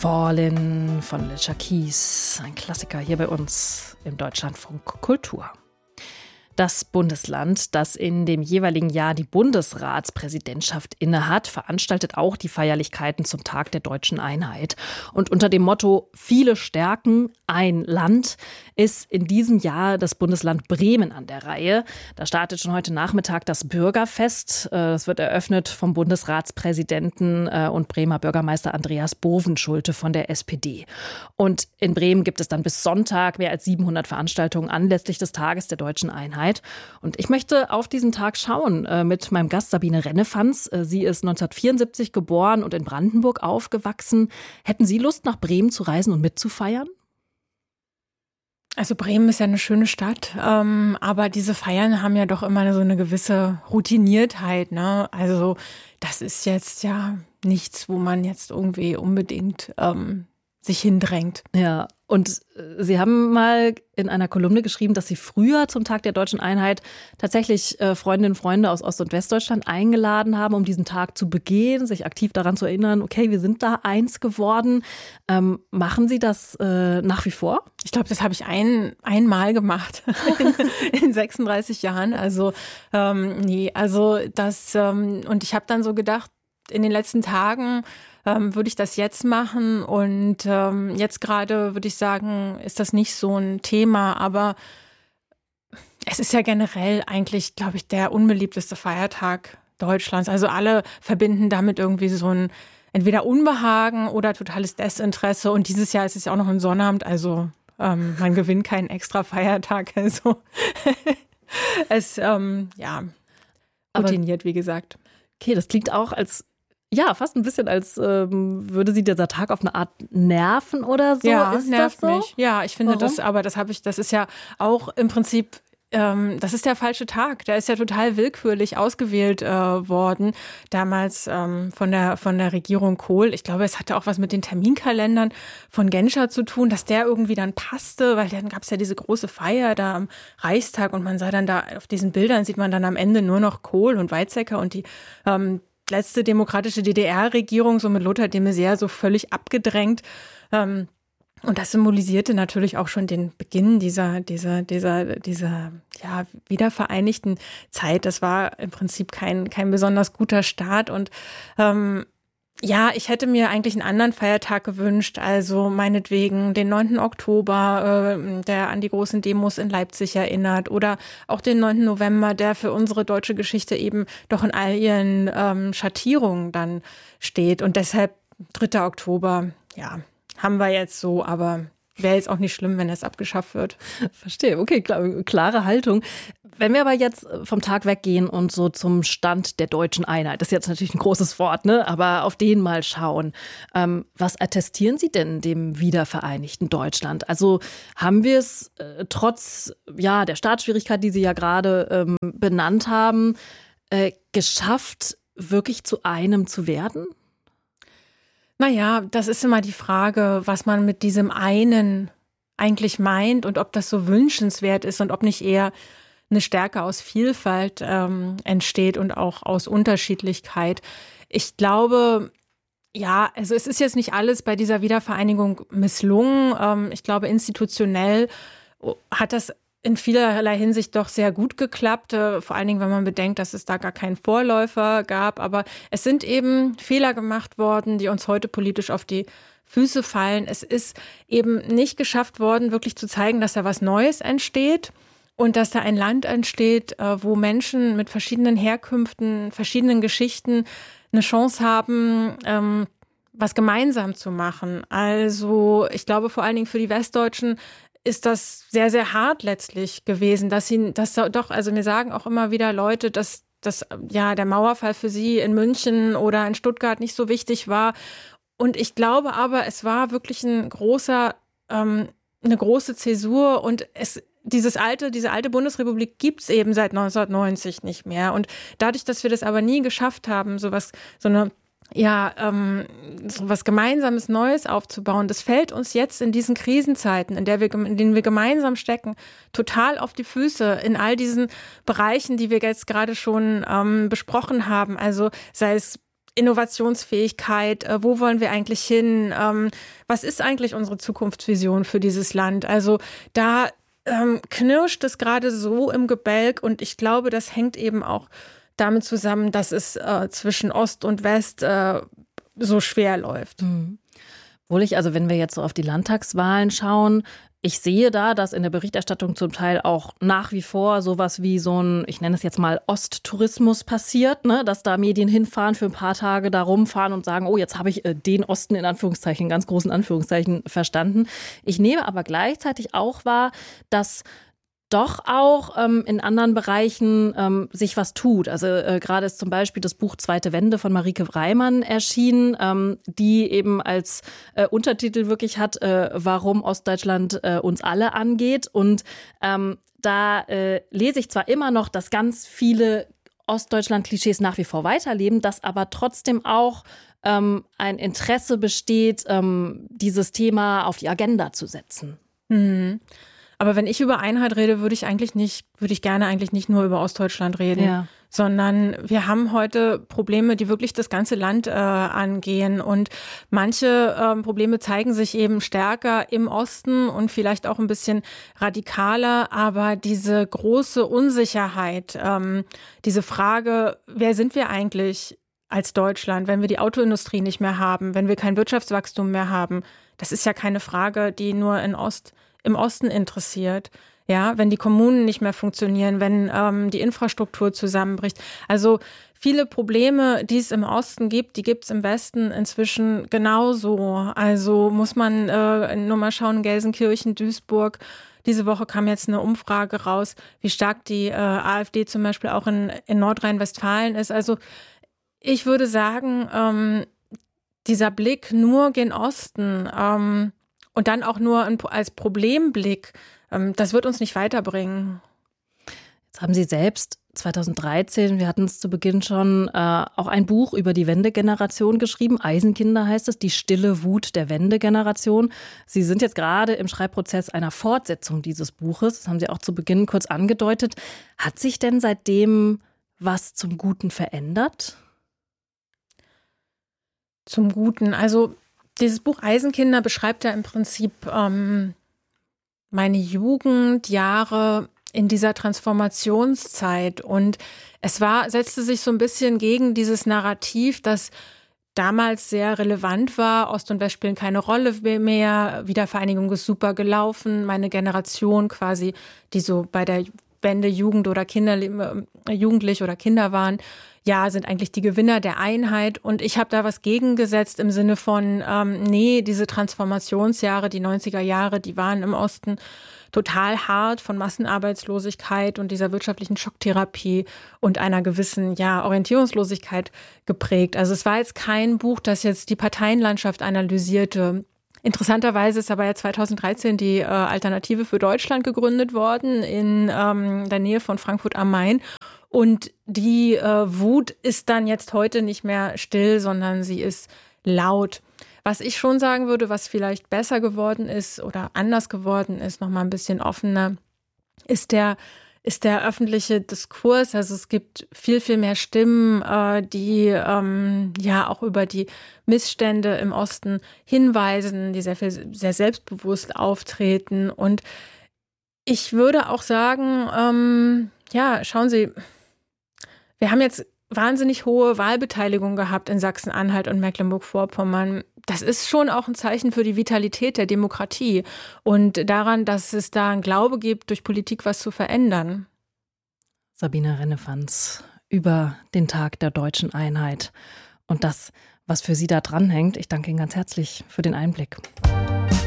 Fallen von Alicia Keys, ein Klassiker hier bei uns im Deutschlandfunk Kultur. Das Bundesland, das in dem jeweiligen Jahr die Bundesratspräsidentschaft innehat, veranstaltet auch die Feierlichkeiten zum Tag der Deutschen Einheit. Und unter dem Motto Viele stärken, ein Land ist in diesem Jahr das Bundesland Bremen an der Reihe. Da startet schon heute Nachmittag das Bürgerfest. Das wird eröffnet vom Bundesratspräsidenten und Bremer Bürgermeister Andreas Bovenschulte von der SPD. Und in Bremen gibt es dann bis Sonntag mehr als 700 Veranstaltungen anlässlich des Tages der Deutschen Einheit. Und ich möchte auf diesen Tag schauen mit meinem Gast Sabine Rennefanz. Sie ist 1974 geboren und in Brandenburg aufgewachsen. Hätten Sie Lust, nach Bremen zu reisen und mitzufeiern? Also Bremen ist ja eine schöne Stadt, aber diese Feiern haben ja doch immer so eine gewisse Routiniertheit, ne? Also das ist jetzt ja nichts, wo man jetzt irgendwie unbedingt sich hindrängt. Ja, und Sie haben mal in einer Kolumne geschrieben, dass Sie früher zum Tag der Deutschen Einheit tatsächlich Freundinnen und Freunde aus Ost- und Westdeutschland eingeladen haben, um diesen Tag zu begehen, sich aktiv daran zu erinnern, okay, wir sind da eins geworden. Machen Sie das nach wie vor? Ich glaube, das habe ich einmal gemacht in 36 Jahren. Also nee, also das und ich habe dann so gedacht, in den letzten Tagen würde ich das jetzt machen und jetzt gerade würde ich sagen, ist das nicht so ein Thema, aber es ist ja generell eigentlich, glaube ich, der unbeliebteste Feiertag Deutschlands. Also alle verbinden damit irgendwie so ein entweder Unbehagen oder totales Desinteresse und dieses Jahr ist es ja auch noch ein Sonnabend, also man gewinnt keinen extra Feiertag, also es routiniert, wie gesagt. Okay, das klingt auch fast ein bisschen, als würde Sie dieser Tag auf eine Art nerven oder so. Ja, ist nervt das so? mich. Ja, ich finde Warum? das, aber das ist ja auch im Prinzip, das ist der falsche Tag. Der ist ja total willkürlich ausgewählt worden, damals von der Regierung Kohl. Ich glaube, es hatte auch was mit den Terminkalendern von Genscher zu tun, dass der irgendwie dann passte, weil dann gab es ja diese große Feier da am Reichstag und man sah dann da auf diesen Bildern, sieht man dann am Ende nur noch Kohl und Weizsäcker und die letzte demokratische DDR-Regierung, so mit Lothar de Maizière, so völlig abgedrängt. Und das symbolisierte natürlich auch schon den Beginn dieser wiedervereinigten Zeit. Das war im Prinzip kein besonders guter Start. Und ich hätte mir eigentlich einen anderen Feiertag gewünscht, also meinetwegen den 9. Oktober, der an die großen Demos in Leipzig erinnert oder auch den 9. November, der für unsere deutsche Geschichte eben doch in all ihren Schattierungen dann steht. Und deshalb 3. Oktober, ja, haben wir jetzt so, aber wäre jetzt auch nicht schlimm, wenn es abgeschafft wird. Verstehe, okay, klare Haltung. Wenn wir aber jetzt vom Tag weggehen und so zum Stand der Deutschen Einheit, das ist jetzt natürlich ein großes Wort, ne? Aber auf den mal schauen. Was attestieren Sie denn dem wiedervereinigten Deutschland? Also haben wir es trotz der Startschwierigkeit, die Sie ja gerade benannt haben, geschafft, wirklich zu einem zu werden? Naja, das ist immer die Frage, was man mit diesem einen eigentlich meint und ob das so wünschenswert ist und ob nicht eher eine Stärke aus Vielfalt entsteht und auch aus Unterschiedlichkeit. Ich glaube, also es ist jetzt nicht alles bei dieser Wiedervereinigung misslungen. Ich glaube, institutionell hat das in vielerlei Hinsicht doch sehr gut geklappt, vor allen Dingen, wenn man bedenkt, dass es da gar keinen Vorläufer gab. Aber es sind eben Fehler gemacht worden, die uns heute politisch auf die Füße fallen. Es ist eben nicht geschafft worden, wirklich zu zeigen, dass da was Neues entsteht und dass da ein Land entsteht, wo Menschen mit verschiedenen Herkünften, verschiedenen Geschichten eine Chance haben, was gemeinsam zu machen. Also ich glaube vor allen Dingen für die Westdeutschen ist das sehr, sehr hart letztlich gewesen, also mir sagen auch immer wieder Leute, dass der Mauerfall für sie in München oder in Stuttgart nicht so wichtig war. Und ich glaube aber, es war wirklich eine große Zäsur und diese alte Bundesrepublik gibt's eben seit 1990 nicht mehr. Und dadurch, dass wir das aber nie geschafft haben, so was Gemeinsames Neues aufzubauen, das fällt uns jetzt in diesen Krisenzeiten, in denen wir gemeinsam stecken, total auf die Füße in all diesen Bereichen, die wir jetzt gerade schon besprochen haben. Also sei es Innovationsfähigkeit, wo wollen wir eigentlich hin? Was ist eigentlich unsere Zukunftsvision für dieses Land? Also da knirscht es gerade so im Gebälk und ich glaube, das hängt eben auch damit zusammen, dass es zwischen Ost und West so schwer läuft. Obwohl also wenn wir jetzt so auf die Landtagswahlen schauen, ich sehe da, dass in der Berichterstattung zum Teil auch nach wie vor sowas wie so ein, ich nenne es jetzt mal Osttourismus passiert, ne? Dass da Medien hinfahren, für ein paar Tage da rumfahren und sagen, oh, jetzt habe ich den Osten in Anführungszeichen, ganz großen Anführungszeichen verstanden. Ich nehme aber gleichzeitig auch wahr, dass doch auch in anderen Bereichen sich was tut. Also gerade ist zum Beispiel das Buch Zweite Wende von Marieke Reimann erschienen, die eben als Untertitel wirklich hat, warum Ostdeutschland uns alle angeht. Und da lese ich zwar immer noch, dass ganz viele Ostdeutschland-Klischees nach wie vor weiterleben, dass aber trotzdem auch ein Interesse besteht, dieses Thema auf die Agenda zu setzen. Aber wenn ich über Einheit rede, würde ich gerne eigentlich nicht nur über Ostdeutschland reden, sondern wir haben heute Probleme, die wirklich das ganze Land angehen. Und manche Probleme zeigen sich eben stärker im Osten und vielleicht auch ein bisschen radikaler. Aber diese große Unsicherheit, diese Frage, wer sind wir eigentlich als Deutschland, wenn wir die Autoindustrie nicht mehr haben, wenn wir kein Wirtschaftswachstum mehr haben, das ist ja keine Frage, die nur im Osten interessiert. Ja, wenn die Kommunen nicht mehr funktionieren, wenn die Infrastruktur zusammenbricht. Also viele Probleme, die es im Osten gibt, die gibt es im Westen inzwischen genauso. Also muss man nur mal schauen, Gelsenkirchen, Duisburg. Diese Woche kam jetzt eine Umfrage raus, wie stark die AfD zum Beispiel auch in Nordrhein-Westfalen ist. Also ich würde sagen, dieser Blick nur gen Osten und dann auch nur als Problemblick, das wird uns nicht weiterbringen. Jetzt haben Sie selbst 2013, wir hatten es zu Beginn schon, auch ein Buch über die Wendegeneration geschrieben. Eisenkinder heißt es, die stille Wut der Wendegeneration. Sie sind jetzt gerade im Schreibprozess einer Fortsetzung dieses Buches. Das haben Sie auch zu Beginn kurz angedeutet. Hat sich denn seitdem was zum Guten verändert? Zum Guten. Also dieses Buch Eisenkinder beschreibt ja im Prinzip meine Jugendjahre in dieser Transformationszeit. Und es setzte sich so ein bisschen gegen dieses Narrativ, das damals sehr relevant war. Ost und West spielen keine Rolle mehr. Wiedervereinigung ist super gelaufen. Meine Generation quasi, die so bei der Wende Jugend oder Jugendlich oder Kinder waren, ja, sind eigentlich die Gewinner der Einheit. Und ich habe da was gegengesetzt im Sinne von, nee, diese Transformationsjahre, die 90er Jahre, die waren im Osten total hart von Massenarbeitslosigkeit und dieser wirtschaftlichen Schocktherapie und einer gewissen, Orientierungslosigkeit geprägt. Also es war jetzt kein Buch, das jetzt die Parteienlandschaft analysierte. Interessanterweise ist aber ja 2013 die Alternative für Deutschland gegründet worden in der Nähe von Frankfurt am Main. Und die Wut ist dann jetzt heute nicht mehr still, sondern sie ist laut. Was ich schon sagen würde, was vielleicht besser geworden ist oder anders geworden ist, nochmal ein bisschen offener, ist der öffentliche Diskurs. Also es gibt viel, viel mehr Stimmen, die auch über die Missstände im Osten hinweisen, die sehr selbstbewusst auftreten. Und ich würde auch sagen, schauen Sie, wir haben jetzt wahnsinnig hohe Wahlbeteiligung gehabt in Sachsen-Anhalt und Mecklenburg-Vorpommern. Das ist schon auch ein Zeichen für die Vitalität der Demokratie und daran, dass es da einen Glaube gibt, durch Politik was zu verändern. Sabine Rennefanz über den Tag der deutschen Einheit und das, was für Sie da dranhängt. Ich danke Ihnen ganz herzlich für den Einblick.